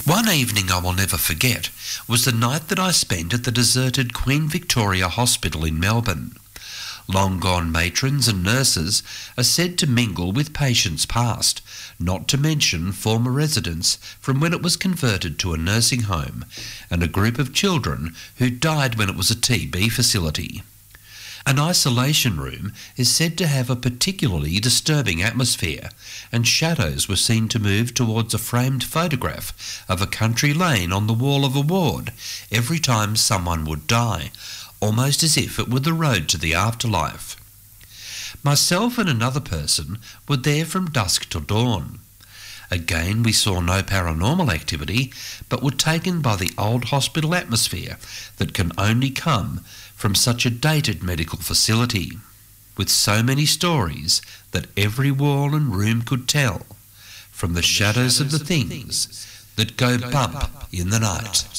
One evening I will never forget was the night that I spent at the deserted Queen Victoria Hospital in Melbourne. Long-gone matrons and nurses are said to mingle with patients past, not to mention former residents from when it was converted to a nursing home, and a group of children who died when it was a TB facility. An isolation room is said to have a particularly disturbing atmosphere, and shadows were seen to move towards a framed photograph of a country lane on the wall of a ward every time someone would die, almost as if it were the road to the afterlife. Myself and another person were there from dusk till dawn. Again, we saw no paranormal activity, but were taken by the old hospital atmosphere that can only come from such a dated medical facility, with so many stories that every wall and room could tell, from the shadows of the things that go bump in the night.